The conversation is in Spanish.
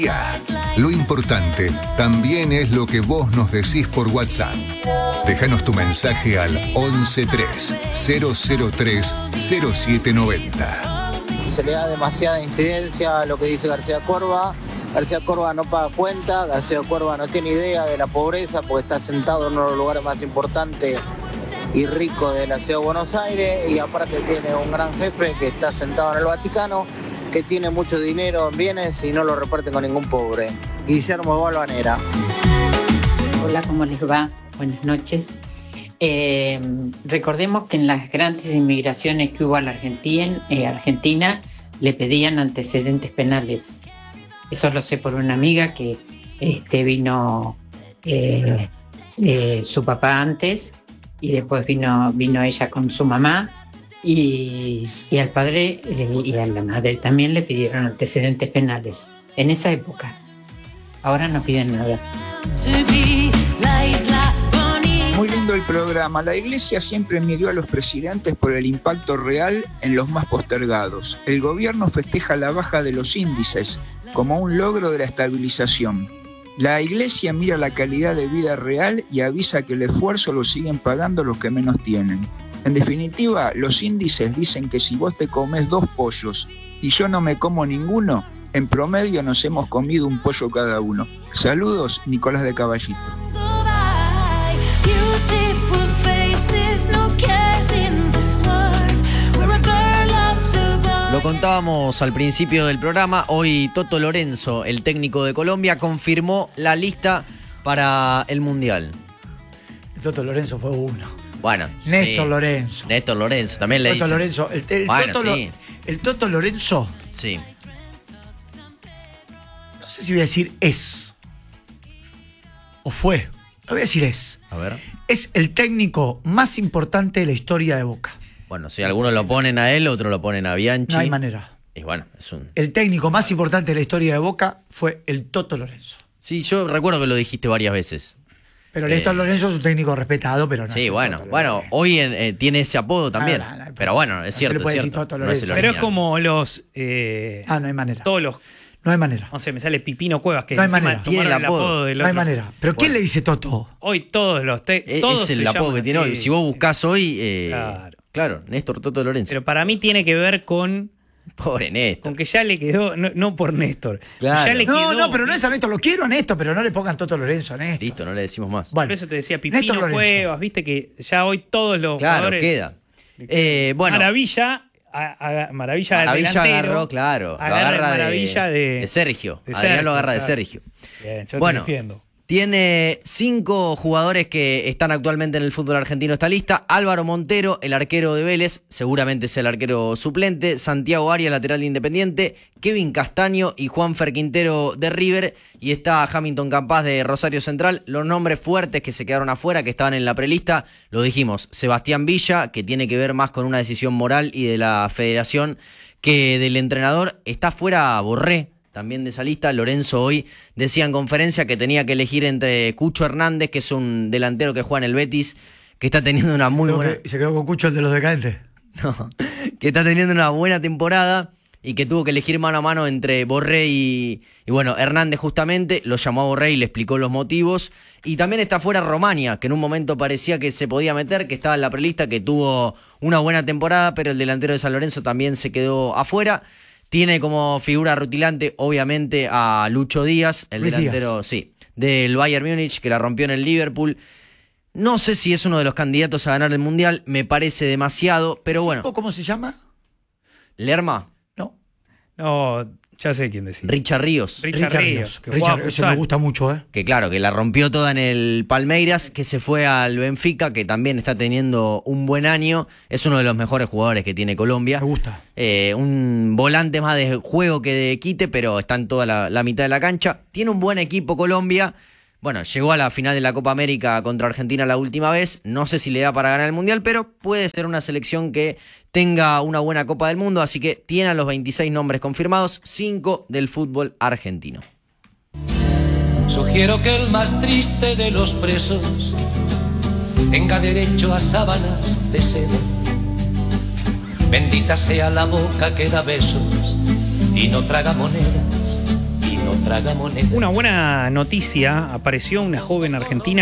Lo importante también es lo que vos nos decís por WhatsApp. Déjanos tu mensaje al 113 003 0790. Se le da demasiada incidencia a lo que dice García Corva. García Corva no paga cuenta, García Corva no tiene idea de la pobreza porque está sentado en uno de los lugares más importantes y ricos de la ciudad de Buenos Aires, y aparte tiene un gran jefe que está sentado en el Vaticano, que tiene mucho dinero en bienes y no lo reparte con ningún pobre. Guillermo Balvanera. Hola, ¿cómo les va? Buenas noches. Recordemos que en las grandes inmigraciones que hubo a la Argentina le pedían antecedentes penales. Eso lo sé por una amiga que vino su papá antes y después vino ella con su mamá. Y al padre y a la madre también le pidieron antecedentes penales en esa época. Ahora no piden nada. Muy lindo el programa. La Iglesia siempre midió a los presidentes por el impacto real en los más postergados. El gobierno festeja la baja de los índices como un logro de la estabilización. La Iglesia mira la calidad de vida real y avisa que el esfuerzo lo siguen pagando los que menos tienen. En definitiva, los índices dicen que si vos te comes 2 pollos y yo no me como ninguno, en promedio nos hemos comido un pollo cada uno. Saludos, Nicolás de Caballito. Lo contábamos al principio del programa, hoy Toto Lorenzo, el técnico de Colombia, confirmó la lista para el Mundial. El Toto Lorenzo fue uno. Bueno, Néstor sí. Lorenzo. Néstor Lorenzo, también le Toto dicen. Lorenzo. El Toto Lorenzo. Sí. No sé si voy a decir es. O fue. Lo voy a decir es. A ver. Es el técnico más importante de la historia de Boca. Bueno, si algunos lo ponen a él, otros lo ponen a Bianchi. No hay manera. Y bueno, es un... El técnico más importante de la historia de Boca fue el Toto Lorenzo. Sí, yo recuerdo que lo dijiste varias veces. Pero Néstor Lorenzo es un técnico respetado, pero no. Sí, bueno, hoy no ese apodo también. No, pero bueno, es cierto. Se le puede es decir cierto. Toto No Lorenzo. es el Pero es original. como los... no hay manera. Todos los... No hay manera. No sé, me sale Pipino Cuevas, que No hay encima manera. tomaron Tiene el apodo. del No hay otro. manera. ¿Pero quién le dice Toto? Hoy todos los... todos Es el se apodo llaman que tiene así. hoy. Si vos buscás hoy... Claro. Néstor Toto Lorenzo. Pero para mí tiene que ver con Pobre Néstor. que ya le quedó... No por Néstor. Claro. Ya le quedó, No, pero no es a Néstor. Lo quiero a Néstor, pero no le pongan Toto Lorenzo a Néstor. Listo, no le decimos más. Bueno, Por eso te decía Néstor Pipino Lorenzo. Cuevas, viste que ya hoy todos los Claro, jugadores... queda. Bueno, Maravilla Maravilla delantero, agarró, claro. Lo agarra Maravilla de Sergio. de Adrián Sergio, lo agarra de exacto. Sergio. Bien, yo Bueno, te defiendo. tiene 5 jugadores que están actualmente en el fútbol argentino esta lista. Álvaro Montero, el arquero de Vélez, seguramente es el arquero suplente. Santiago Arias, lateral de Independiente. Kevin Castaño y Juanfer Quintero de River. Y está Hamilton Campas de Rosario Central. Los nombres fuertes que se quedaron afuera, que estaban en la prelista, lo dijimos. Sebastián Villa, que tiene que ver más con una decisión moral y de la federación que del entrenador. Está fuera Borré, también de esa lista. Lorenzo hoy decía en conferencia que tenía que elegir entre Cucho Hernández, que es un delantero que juega en el Betis, que está teniendo una muy buena... ¿Se quedó con Cucho, el de los decadentes? No, que está teniendo una buena temporada y que tuvo que elegir mano a mano entre Borré y bueno, Hernández justamente. Lo llamó a Borré y le explicó los motivos. Y también está fuera Romania, que en un momento parecía que se podía meter, que estaba en la prelista, que tuvo una buena temporada, pero el delantero de San Lorenzo también se quedó afuera. Tiene como figura rutilante, obviamente, a Lucho Díaz, el Luis delantero, Díaz. sí, del Bayern Múnich, que la rompió en el Liverpool. No sé si es uno de los candidatos a ganar el Mundial, me parece demasiado, pero bueno. ¿Cómo se llama? Lerma, No, ya sé quién decir. Richard Ríos, Richard Ríos, que jugaba Richard, ese futsal. me gusta mucho, ¿eh? que claro, que la rompió toda en el Palmeiras, que se fue al Benfica, que también está teniendo un buen año. Es uno de los mejores jugadores que tiene Colombia. Me gusta. Un volante más de juego que de quite, pero está en toda la mitad de la cancha. Tiene un buen equipo Colombia. Bueno, llegó a la final de la Copa América contra Argentina la última vez. No sé si le da para ganar el Mundial, pero puede ser una selección que tenga una buena Copa del Mundo. Así que tiene a los 26 nombres confirmados, 5 del fútbol argentino. Sugiero que el más triste de los presos tenga derecho a sábanas de seda. Bendita sea la boca que da besos y no traga monedas, y no tragamonedas. Una buena noticia: apareció una joven argentina